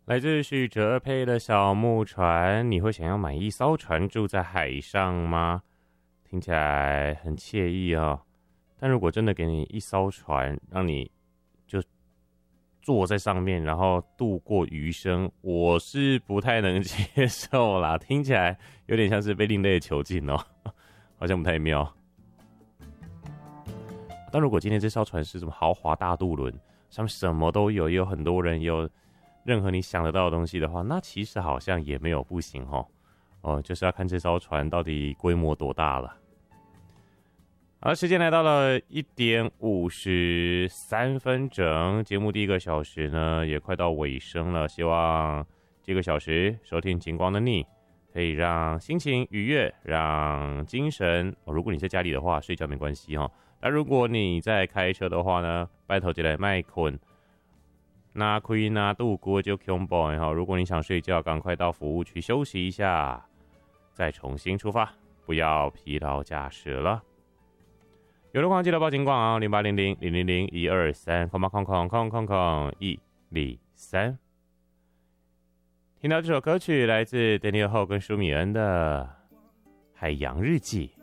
来自许哲佩的小木船，你会想要买一艘船住在海上吗？听起来很惬意哦。但如果真的给你一艘船，让你就坐在上面，然后度过余生，我是不太能接受啦。听起来有点像是被另类的囚禁哦，好像不太妙。但如果今天这艘船是什么豪华大渡轮，上面什么都有，也有很多人，也有任何你想得到的东西的话，那其实好像也没有不行哦，就是要看这艘船到底规模多大了。好，时间来到了1:53整，节目第一个小时呢也快到尾声了。希望这个小时收听景光的你，可以让心情愉悦，让精神如果你在家里的话，睡觉没关系那如果你在开车的话呢，拜托就来麦困，那可以那度过就恐怖如果你想睡觉，赶快到服务区休息一下，再重新出发，不要疲劳驾驶了。有的话记得报警广0800-000-123，080-123。听到这首歌曲来自 Daniel Ho 跟舒米恩的《海洋日记》。